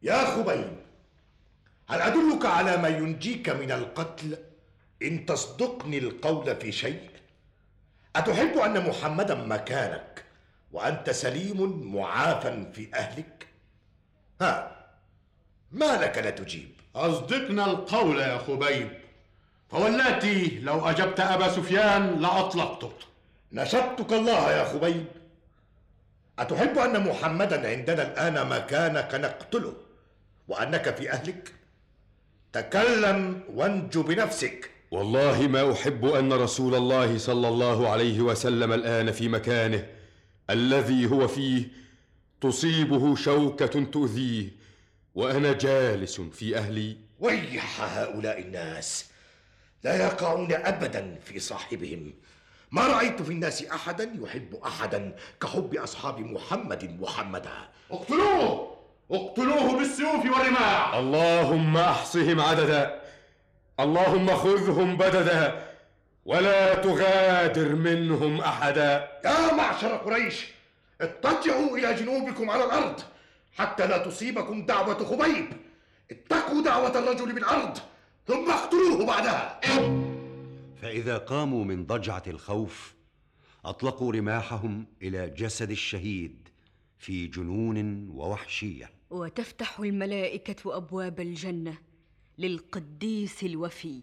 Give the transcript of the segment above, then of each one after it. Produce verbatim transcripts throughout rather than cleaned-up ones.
يا خبيب، هل أدلك على ما ينجيك من القتل إن تصدقني القول في شيء؟ أتحب أن محمدا مكانك وأنت سليم معافى في أهلك؟ ها، ما لك لا تجيب؟ أصدقنا القول يا خبيب، فواللاتي لو أجبت أبا سفيان لأطلقتك. نشدتك الله يا خبيب. أتحب أن محمدا عندنا الآن مكانك نقتله وأنك في أهلك؟ تكلم وانج بنفسك. والله ما أحب أن رسول الله صلى الله عليه وسلم الآن في مكانه الذي هو فيه تصيبه شوكة تؤذيه وأنا جالس في أهلي. ويح هؤلاء الناس، لا يقعون أبدا في صاحبهم. ما رأيت في الناس أحدا يحب أحدا كحب أصحاب محمد محمدا. اقتلوه اقتلوه بالسيوف والرماح. اللهم أحصهم عددا، اللهم خذهم بددا، ولا تغادر منهم أحدا. يا معشر قريش، اضطجعوا إلى جنوبكم على الأرض حتى لا تصيبكم دعوة خبيب. اتقوا دعوة الرجل بالأرض ثم اقتلوه بعدها. فإذا قاموا من ضجعة الخوف أطلقوا رماحهم إلى جسد الشهيد في جنون ووحشية. وتفتح الملائكة أبواب الجنة للقديس الوفي.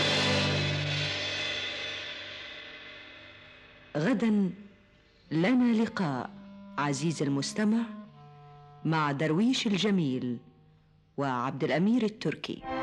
غدا لنا لقاء عزيز المستمع مع درويش الجميل وعبد الأمير التركي.